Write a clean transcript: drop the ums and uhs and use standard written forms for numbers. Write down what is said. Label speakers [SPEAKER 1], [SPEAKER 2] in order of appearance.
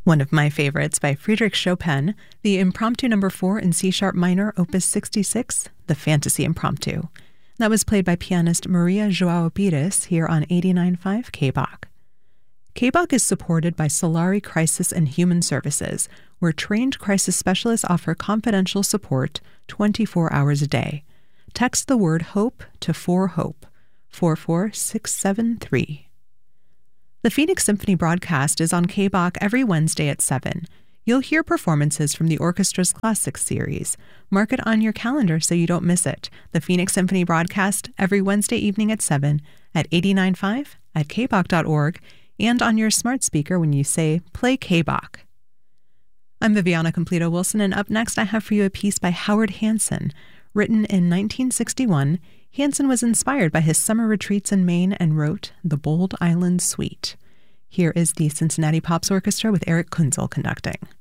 [SPEAKER 1] One of my favorites by Friedrich Chopin, the Impromptu No. 4 in C-sharp minor, Opus 66, the Fantasy Impromptu. That was played by pianist Maria João Pires here on 89.5 KBOK. KBOK is supported by Solari Crisis and Human Services, where trained crisis specialists offer confidential support 24 hours a day. Text the word HOPE to 4HOPE, 44673. The Phoenix Symphony broadcast is on KBOK every Wednesday at 7. You'll hear performances from the orchestra's Classics series. Mark it on your calendar so you don't miss it. The Phoenix Symphony broadcast every Wednesday evening at 7 at 89.5, at kbok.org, and on your smart speaker when you say, play KBOK. I'm Viviana Completo-Wilson, and up next I have for you a piece by Howard Hanson. Written in 1961, Hanson was inspired by his summer retreats in Maine and wrote The Bold Island Suite. Here is the Cincinnati Pops Orchestra with Eric Kunzel conducting.